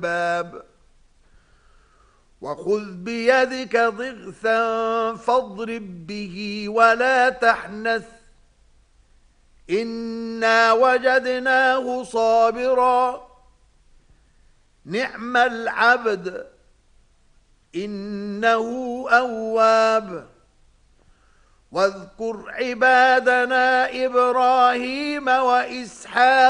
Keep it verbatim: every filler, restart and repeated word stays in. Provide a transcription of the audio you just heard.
باب وخذ بيدك ضغثا فاضرب به ولا تحنث إنا وجدناه صابرا نعم العبد إنه أواب واذكر عبادنا إبراهيم وإسحاق